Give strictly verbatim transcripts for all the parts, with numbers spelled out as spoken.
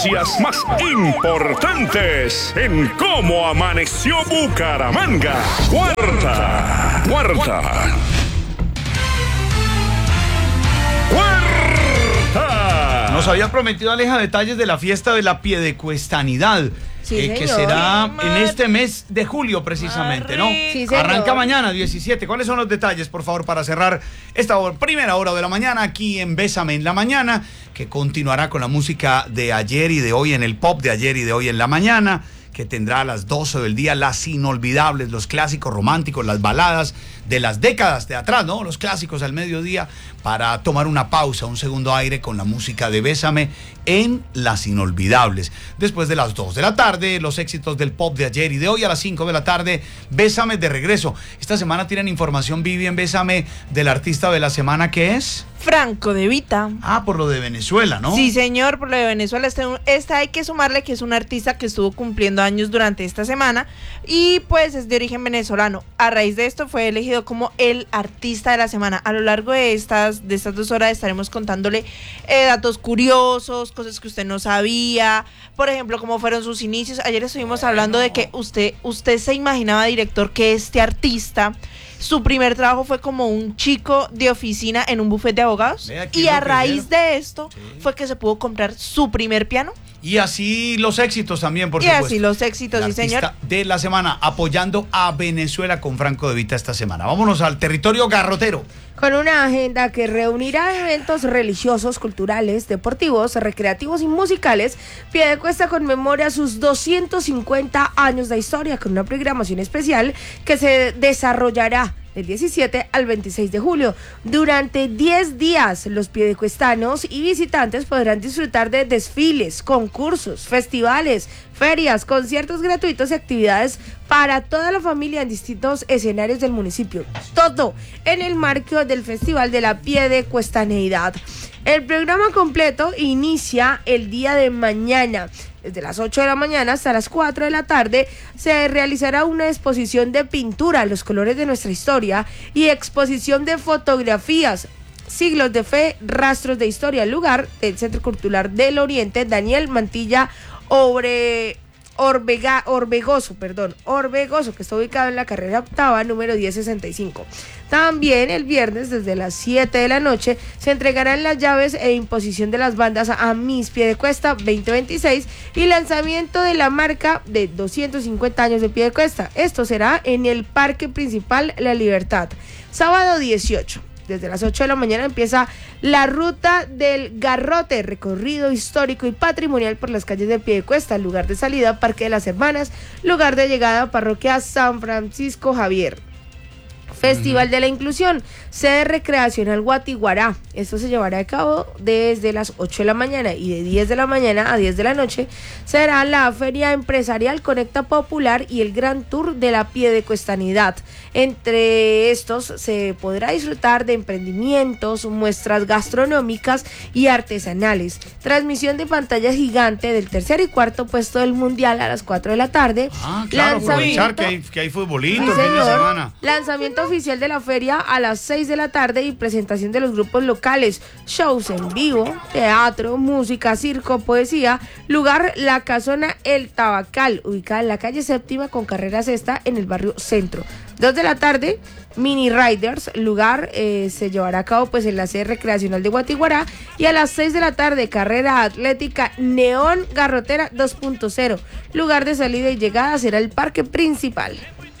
noticias más importantes en Cómo Amaneció Bucaramanga. Cuarta, cuarta. ¡Cuarta! Nos había prometido Aleja detalles de la fiesta de la Piedecuestanidad. Sí, eh, que señor. será Sí, en este mes de julio precisamente, ¿no? Sí, señor. Arranca mañana, diecisiete. ¿Cuáles son los detalles, por favor, para cerrar esta hora, primera hora de la mañana aquí en Bésame en la Mañana, que continuará con la música de ayer y de hoy en el pop de ayer y de hoy en la mañana, que tendrá a las doce del día las inolvidables, los clásicos románticos, las baladas de las décadas de atrás, ¿no? Los clásicos al mediodía, para tomar una pausa, un segundo aire con la música de Bésame en las inolvidables. Después de las dos de la tarde, los éxitos del pop de ayer y de hoy. A las cinco de la tarde, Bésame de regreso. Esta semana tienen información, Vivi, en Bésame, del artista de la semana, que es Franco De Vita. Ah, por lo de Venezuela, ¿no? Sí, señor, por lo de Venezuela. Este, esta hay que sumarle que es un artista que estuvo cumpliendo años durante esta semana y pues es de origen venezolano. A raíz de esto fue elegido como el artista de la semana. A lo largo de estas, de estas dos horas estaremos contándole eh, datos curiosos, cosas que usted no sabía, por ejemplo, cómo fueron sus inicios. Ayer estuvimos bueno. hablando de que usted, usted se imaginaba, director, que este artista, su primer trabajo fue como un chico de oficina en un bufete de abogados y a raíz de esto sí. fue que se pudo comprar su primer piano. Y así los éxitos también, por y supuesto. Y así los éxitos, sí, señor. De la semana, apoyando a Venezuela con Franco De Vita esta semana. Vámonos al territorio garrotero. Con una agenda que reunirá eventos religiosos, culturales, deportivos, recreativos y musicales, Piedecuesta conmemora sus doscientos cincuenta años de historia con una programación especial que se desarrollará del diecisiete al veintiséis de julio. Durante diez días, los piedecuestanos y visitantes podrán disfrutar de desfiles, concursos, festivales, ferias, conciertos gratuitos y actividades para toda la familia en distintos escenarios del municipio. Todo en el marco del Festival de la Piedecuestaneidad. El programa completo inicia el día de mañana. Desde las ocho de la mañana hasta las cuatro de la tarde se realizará una exposición de pintura, los colores de nuestra historia, y exposición de fotografías, siglos de fe, rastros de historia. El lugar del Centro Cultural del Oriente, Daniel Mantilla Obre... Orbega, Orbegoso, perdón, Orbegoso, que está ubicado en la carrera octava, número diez sesenta y cinco. También el viernes, desde las siete de la noche, se entregarán las llaves e imposición de las bandas a Miss Piedecuesta veinte veintiséis y lanzamiento de la marca de doscientos cincuenta años de Piedecuesta. Esto será en el Parque Principal La Libertad, sábado dieciocho. Desde las ocho de la mañana empieza la ruta del Garrote, recorrido histórico y patrimonial por las calles de Piedecuesta, lugar de salida Parque de las Hermanas, lugar de llegada Parroquia San Francisco Javier. Festival de la Inclusión, sede recreacional Guatiguará. Esto se llevará a cabo desde las ocho de la mañana y de diez de la mañana a diez de la noche será la Feria Empresarial Conecta Popular y el Gran Tour de la Piedecuestanidad. Entre estos se podrá disfrutar de emprendimientos, muestras gastronómicas y artesanales. Transmisión de pantalla gigante del tercer y cuarto puesto del Mundial a las cuatro de la tarde. Ah, claro, aprovechar que hay, que hay futbolito sí, el fin de semana. Lanzamiento oficial de la feria a las seis de la tarde y presentación de los grupos locales, shows en vivo, teatro, música, circo, poesía. Lugar La Casona El Tabacal, ubicada en la calle Séptima con carrera sexta en el barrio Centro. Dos de la tarde, Mini Riders, lugar eh, se llevará a cabo pues en la sede recreacional de Guatiguará, y a las seis de la tarde, carrera atlética Neón Garrotera dos punto cero. Lugar de salida y llegada será el Parque Principal.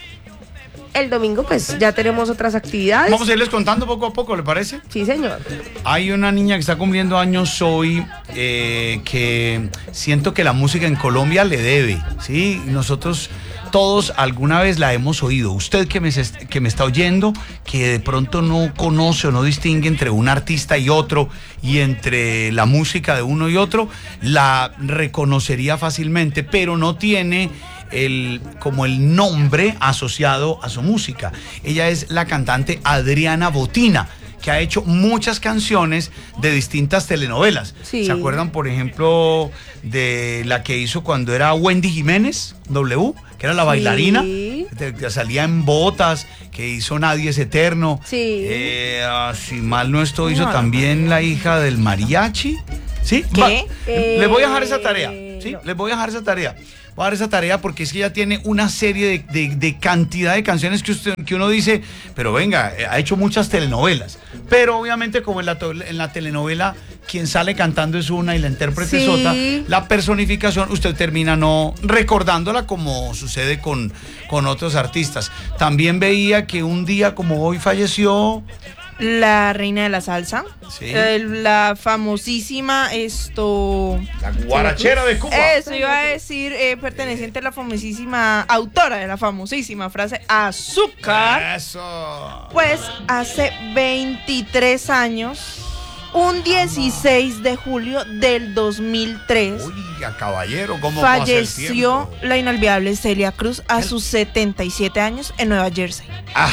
El domingo pues ya tenemos otras actividades. Vamos a irles contando poco a poco, ¿le parece? Sí, señor. Hay una niña que está cumpliendo años hoy, eh, que siento que la música en Colombia le debe, ¿sí? Nosotros todos alguna vez la hemos oído. Usted que me, que me está oyendo, que de pronto no conoce o no distingue entre un artista y otro, y entre la música de uno y otro, la reconocería fácilmente, pero no tiene el, como el nombre asociado a su música. Ella es la cantante Adriana Botina, que ha hecho muchas canciones de distintas telenovelas. Sí. ¿Se acuerdan, por ejemplo, de la que hizo cuando era Wendy Jiménez, W, que era la bailarina, sí, que salía en Botas, que hizo Nadie es Eterno? Sí. Eh, si mal no estoy, hizo también la hija del mariachi. ¿Sí? ¿Qué? Va- Eh, les voy a dejar esa tarea. ¿Sí? no. Les voy a dejar esa tarea. Voy a dar esa tarea porque es que ella tiene una serie de, de- de cantidad de canciones que, usted, que uno dice, pero venga, eh, ha hecho muchas telenovelas. Pero obviamente como en la, to- en la telenovela quien sale cantando es una y la intérprete es Sí. otra, la personificación usted termina no recordándola como sucede con, con otros artistas. También veía que un día como hoy falleció... La reina de la salsa. Sí. Eh, la famosísima esto. La guarachera de Cuba. Eso iba a decir, eh, perteneciente a la famosísima autora de la famosísima frase azúcar. Eso. Pues hace veintitrés años, un dieciséis de julio del dos mil tres, Oiga, caballero, ¿cómo pasa el falleció tiempo? la inolvidable Celia Cruz a sus setenta y siete años en Nueva Jersey. Ah,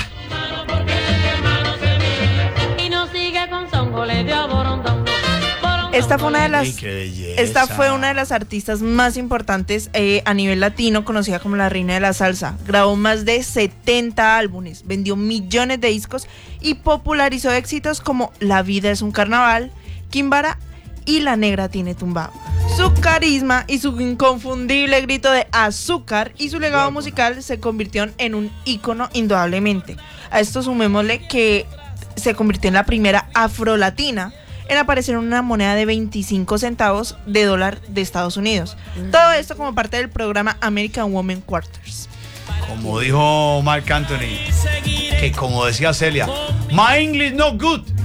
Esta fue una de las y qué belleza. Esta fue una de las artistas más importantes eh, a nivel latino, conocida como la reina de la salsa. Grabó más de setenta álbumes, vendió millones de discos y popularizó éxitos como La vida es un carnaval, Kimbara y La negra tiene tumbado. Su carisma y su inconfundible grito de azúcar y su legado musical se convirtieron en un ícono indudablemente. A esto sumémosle que se convirtió en la primera afrolatina en aparecer en una moneda de veinticinco centavos de dólar de Estados Unidos. Todo esto como parte del programa American Women Quarters. Como dijo Marc Anthony, que como decía Celia, my English not good,